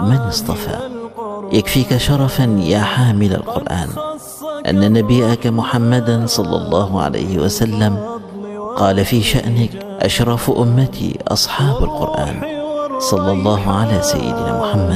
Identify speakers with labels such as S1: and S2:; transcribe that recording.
S1: من اصطفى. يكفيك شرفا يا حامل القرآن أن نبيك محمدا صلى الله عليه وسلم قال في شأنك: أشرف أمتي أصحاب القرآن. صلى الله على سيدنا محمد.